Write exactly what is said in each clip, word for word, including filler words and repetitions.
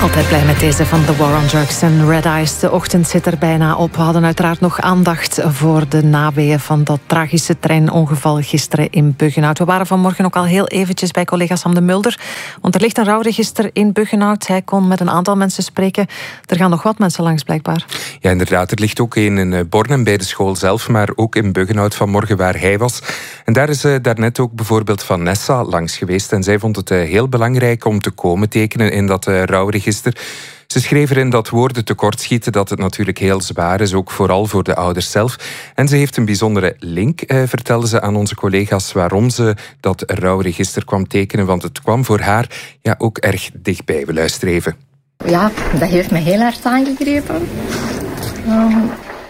Altijd blij met deze van The War on Drugs en Red Eyes. De ochtend zit er bijna op. We hadden uiteraard nog aandacht voor de naweeën van dat tragische treinongeval gisteren in Buggenhout. We waren vanmorgen ook al heel eventjes bij collega Sam de Mulder. Want er ligt een rouwregister in Buggenhout. Hij kon met een aantal mensen spreken. Er gaan nog wat mensen langs, blijkbaar. Ja, inderdaad. Er ligt ook een in Bornem bij de school zelf, maar ook in Buggenhout vanmorgen waar hij was. En daar is uh, daarnet ook bijvoorbeeld Vanessa langs geweest. En zij vond het uh, heel belangrijk om te komen tekenen in dat uh, rouwregister. Ze schreef erin dat woorden tekortschieten, dat het natuurlijk heel zwaar is, ook vooral voor de ouders zelf. En ze heeft een bijzondere link, eh, vertelde ze aan onze collega's, waarom ze dat rouwregister kwam tekenen, want het kwam voor haar ja, ook erg dichtbij. We luisteren even. Ja, dat heeft me heel hard aangegrepen. Um,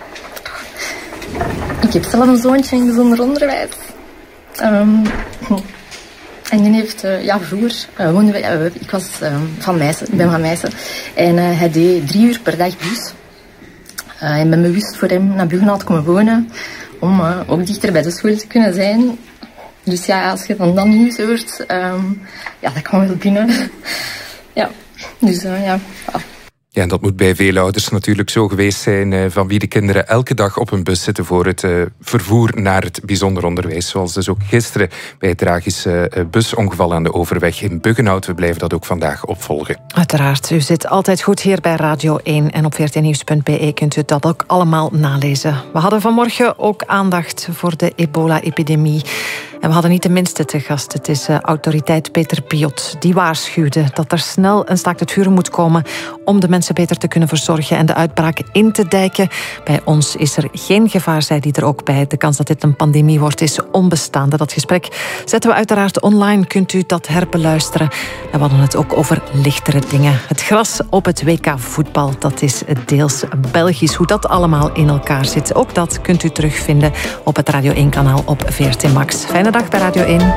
ik heb zelf een zoontje in bijzonder onderwijs. Um, En die heeft, uh, ja, vroeger, uh, woonden we, uh, ik was uh, van Meissen, ik ben van Meissen. En uh, hij deed drie uur per dag bus. Uh, ik ben bewust voor hem naar Buggenhout komen wonen, om uh, ook dichter bij de school te kunnen zijn. Dus ja, als je van dat nieuws hoort, um, ja, dat kwam wel binnen. Ja, dus uh, ja. ja. Ja, en dat moet bij veel ouders natuurlijk zo geweest zijn, van wie de kinderen elke dag op een bus zitten voor het uh, vervoer naar het bijzonder onderwijs. Zoals dus ook gisteren bij het tragische uh, busongeval aan de Overweg in Buggenhout. We blijven dat ook vandaag opvolgen. Uiteraard, u zit altijd goed hier bij Radio één en op v r t nieuws punt b e kunt u dat ook allemaal nalezen. We hadden vanmorgen ook aandacht voor de ebola-epidemie. En we hadden niet de minste te gast. Het is uh, autoriteit Peter Piot. Die waarschuwde dat er snel een staakt het vuren moet komen om de mensen beter te kunnen verzorgen en de uitbraak in te dijken. Bij ons is er geen gevaar, zei hij er ook bij. De kans dat dit een pandemie wordt is onbestaande. Dat gesprek zetten we uiteraard online. Kunt u dat herbeluisteren. En we hadden het ook over lichtere dingen. Het gras op het W K voetbal, dat is deels Belgisch. Hoe dat allemaal in elkaar zit, ook dat kunt u terugvinden op het Radio één kanaal op V R T Max. Fijne dag bij Radio één.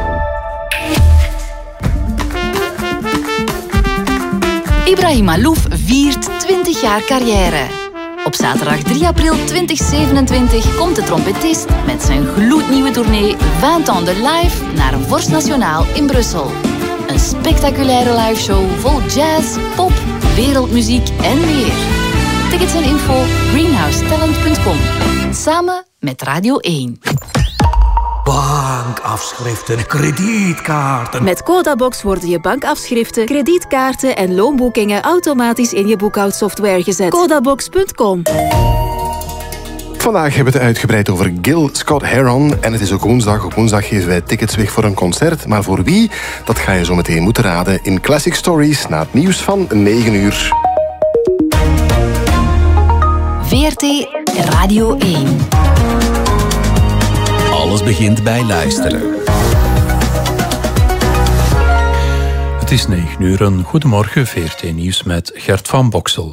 Ibrahim Malouf viert twintig jaar carrière. Op zaterdag drie april tweeduizend zevenentwintig komt de trompetist met zijn gloednieuwe tournee vingt ans de live naar een Vorst Nationaal in Brussel. Een spectaculaire liveshow vol jazz, pop, wereldmuziek en meer. Tickets en info greenhouse talent punt com. Samen met Radio één. Bankafschriften, kredietkaarten. Met Codabox worden je bankafschriften, kredietkaarten en loonboekingen automatisch in je boekhoudsoftware gezet. Codabox punt com. Vandaag hebben we het uitgebreid over Gil Scott-Heron. En het is ook woensdag. Op woensdag geven wij tickets weg voor een concert. Maar voor wie? Dat ga je zo meteen moeten raden in Classic Stories na het nieuws van negen uur. V R T Radio één. Alles begint bij luisteren. Het is negen uur. Een goedemorgen, V R T Nieuws met Gert van Boksel.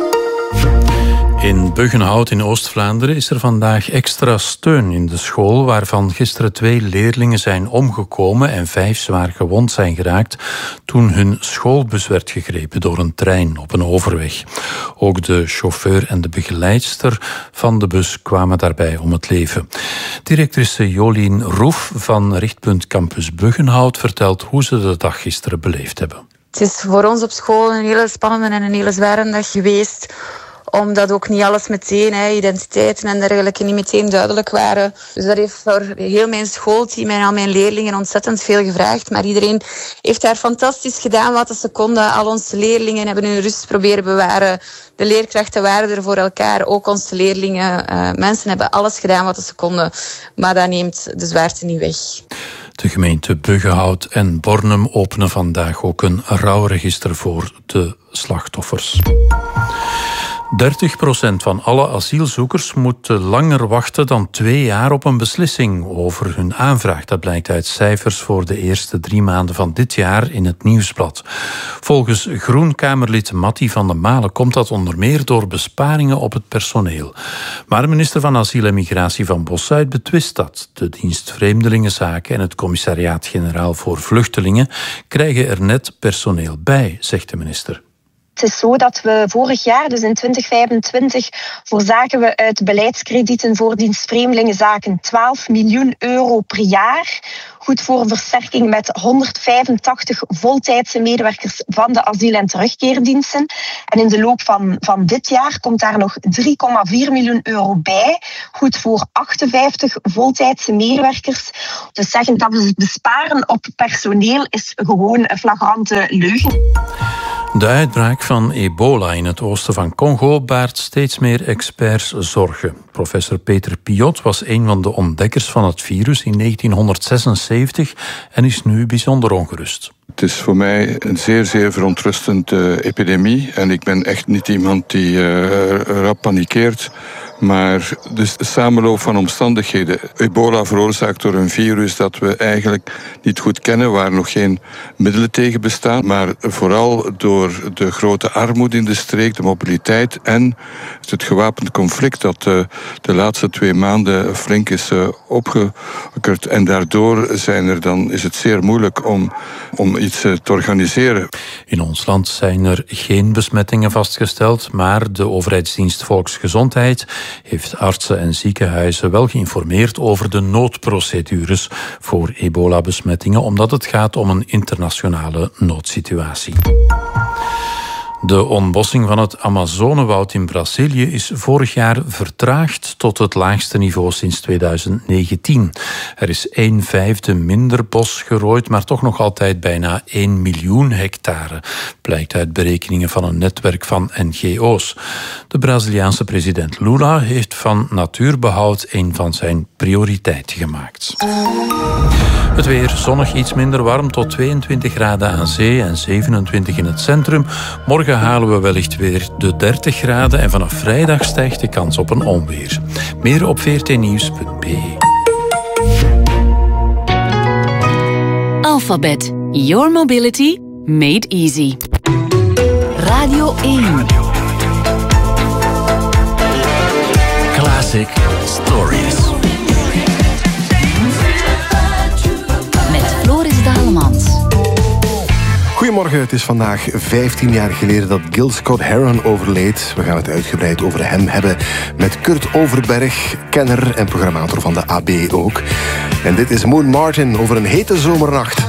In Buggenhout in Oost-Vlaanderen is er vandaag extra steun in de school, waarvan gisteren twee leerlingen zijn omgekomen en vijf zwaar gewond zijn geraakt toen hun schoolbus werd gegrepen door een trein op een overweg. Ook de chauffeur en de begeleidster van de bus kwamen daarbij om het leven. Directrice Jolien Roef van Richtpunt Campus Buggenhout vertelt hoe ze de dag gisteren beleefd hebben. Het is voor ons op school een hele spannende en een hele zware dag geweest, omdat ook niet alles meteen, hè, identiteiten en dergelijke, niet meteen duidelijk waren. Dus dat heeft voor heel mijn schoolteam en al mijn leerlingen ontzettend veel gevraagd. Maar iedereen heeft daar fantastisch gedaan wat ze konden. Al onze leerlingen hebben hun rust proberen bewaren. De leerkrachten waren er voor elkaar, ook onze leerlingen. Uh, mensen hebben alles gedaan wat ze konden. Maar dat neemt de zwaarte niet weg. De gemeente Buggenhout en Bornem openen vandaag ook een rouwregister voor de slachtoffers. dertig procent van alle asielzoekers moet langer wachten dan twee jaar op een beslissing over hun aanvraag. Dat blijkt uit cijfers voor de eerste drie maanden van dit jaar in het Nieuwsblad. Volgens Groen-Kamerlid Matti van der Malen komt dat onder meer door besparingen op het personeel. Maar de minister van Asiel en Migratie van Bossuit betwist dat. De dienst Vreemdelingenzaken en het Commissariaat-Generaal voor Vluchtelingen krijgen er net personeel bij, zegt de minister. Het is zo dat we vorig jaar, dus in twintig vijfentwintig, voorzagen we uit beleidskredieten voor dienstvreemdelingenzaken twaalf miljoen euro per jaar. Goed voor een versterking met honderdvijfentachtig voltijdse medewerkers van de asiel- en terugkeerdiensten. En in de loop van, van dit jaar komt daar nog drie komma vier miljoen euro bij. Goed voor achtenvijftig voltijdse medewerkers. Dus zeggen dat we besparen op personeel is gewoon een flagrante leugen. De uitbraak van ebola in het oosten van Congo baart steeds meer experts zorgen. Professor Peter Piot was een van de ontdekkers van het virus in negentienhonderdzesenzeventig en is nu bijzonder ongerust. Het is voor mij een zeer, zeer verontrustende epidemie. En ik ben echt niet iemand die uh, rap panikeert. Maar de samenloop van omstandigheden. Ebola veroorzaakt door een virus dat we eigenlijk niet goed kennen, waar nog geen middelen tegen bestaan. Maar vooral door de grote armoede in de streek, de mobiliteit en het gewapend conflict dat de, de laatste twee maanden flink is uh, opgeokkerd. En daardoor zijn er dan, is het zeer moeilijk om, om iets uh, te organiseren. In ons land zijn er geen besmettingen vastgesteld, maar de overheidsdienst Volksgezondheid heeft artsen en ziekenhuizen wel geïnformeerd over de noodprocedures voor ebola-besmettingen, omdat het gaat om een internationale noodsituatie. De ontbossing van het Amazonewoud in Brazilië is vorig jaar vertraagd tot het laagste niveau sinds tweeduizend negentien. Er is een vijfde minder bos gerooid, maar toch nog altijd bijna één miljoen hectare, blijkt uit berekeningen van een netwerk van N G O's. De Braziliaanse president Lula heeft van natuurbehoud een van zijn prioriteiten gemaakt. Het weer zonnig, iets minder warm, tot tweeëntwintig graden aan zee en zevenentwintig in het centrum. Morgen halen we wellicht weer de dertig graden en vanaf vrijdag stijgt de kans op een onweer. Meer op v r t nieuws punt b e. Alphabet. Your mobility made easy. Radio één. Classic Stories. Met Floris Dalemans. Goedemorgen, het is vandaag vijftien jaar geleden dat Gil Scott-Heron overleed. We gaan het uitgebreid over hem hebben met Kurt Overberg, kenner en programmator van de A B ook. En dit is Moon Martin over een hete zomernacht.